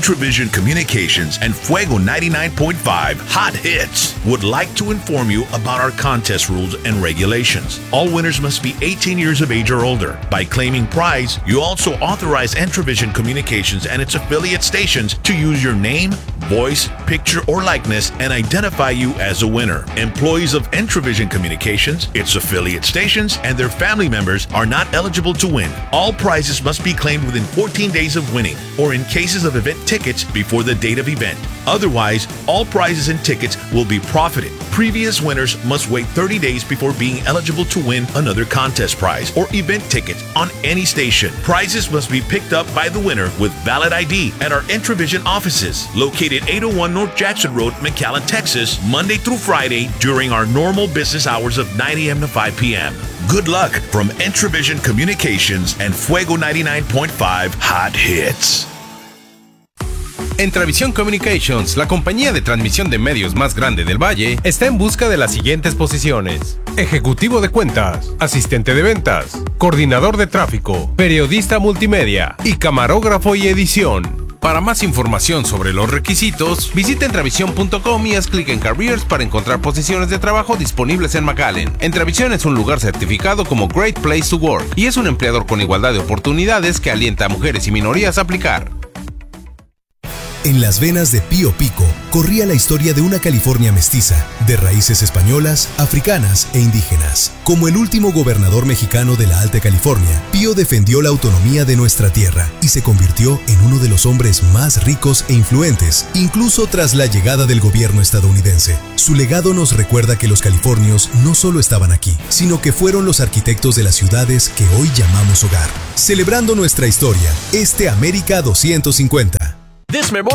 Entravision Communications and Fuego 99.5 Hot Hits would like to inform you about our contest rules and regulations. All winners must be 18 years of age or older. By claiming prize, you also authorize Entravision Communications and its affiliate stations to use your name, voice, picture, or likeness and identify you as a winner. Employees of Entravision Communications, its affiliate stations, and their family members are not eligible to win. All prizes must be claimed within 14 days of winning, or in cases of event tickets before the date of event. Otherwise, all prizes and tickets will be profited. Previous winners must wait 30 days before being eligible to win another contest prize or event ticket on any station. Prizes must be picked up by the winner with valid ID at our Entravision offices, located 801 North Jackson Road, McAllen, Texas, Monday through Friday during our normal business hours of 9 a.m. to 5 p.m. Good luck from Entravision Communications and Fuego 99.5 Hot Hits. Entravision Communications, la compañía de transmisión de medios más grande del Valle, está en busca de las siguientes posiciones: ejecutivo de cuentas, asistente de ventas, coordinador de tráfico, periodista multimedia y camarógrafo y edición. Para más información sobre los requisitos, visita Entravision.com y haz clic en Careers para encontrar posiciones de trabajo disponibles en McAllen. Entravision es un lugar certificado como Great Place to Work y es un empleador con igualdad de oportunidades que alienta a mujeres y minorías a aplicar. En las venas de Pío Pico corría la historia de una California mestiza, de raíces españolas, africanas e indígenas. Como el último gobernador mexicano de la Alta California, Pío defendió la autonomía de nuestra tierra y se convirtió en uno de los hombres más ricos e influentes, incluso tras la llegada del gobierno estadounidense. Su legado nos recuerda que los californios no solo estaban aquí, sino que fueron los arquitectos de las ciudades que hoy llamamos hogar. Celebrando nuestra historia, América 250.